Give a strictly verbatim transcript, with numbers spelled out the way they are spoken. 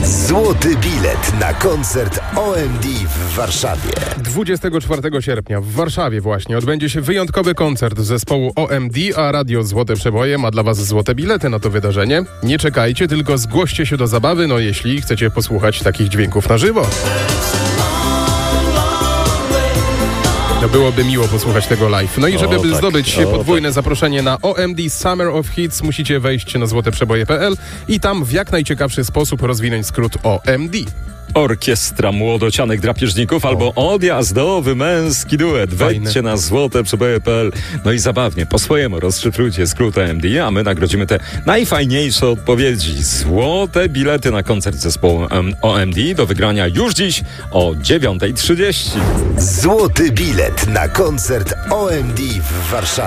Złoty bilet na koncert O M D w Warszawie. dwudziestego czwartego sierpnia w Warszawie właśnie odbędzie się wyjątkowy koncert zespołu O M D, a Radio Złote Przeboje ma dla Was złote bilety na to wydarzenie. Nie czekajcie, tylko zgłoście się do zabawy, no jeśli chcecie posłuchać takich dźwięków na żywo. No byłoby miło posłuchać tego live. No i żeby O, tak. zdobyć O, podwójne tak. zaproszenie na O M D Summer of Hits, musicie wejść na złote przeboje kropka p l i tam w jak najciekawszy sposób rozwinąć skrót O M D. Orkiestra młodocianych drapieżników albo odjazdowy męski duet. Fajne. Wejdźcie na złote przeboje kropka p l. No i zabawnie, po swojemu rozszyfrujcie skrót O M D, a my nagrodzimy te najfajniejsze odpowiedzi. Złote bilety na koncert zespołu O M D do wygrania już dziś o dziewiąta trzydzieści. Złoty bilet na koncert O M D w Warszawie.